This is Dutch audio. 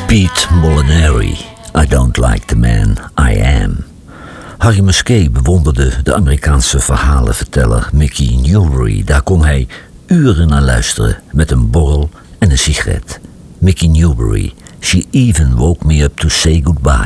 Pete Molinari, I Don't Like the Man I Am. Harry Musquet bewonderde de Amerikaanse verhalenverteller Mickey Newbury. Daar kon hij uren naar luisteren met een borrel en een sigaret. Mickey Newbury, She Even Woke Me Up to Say Goodbye.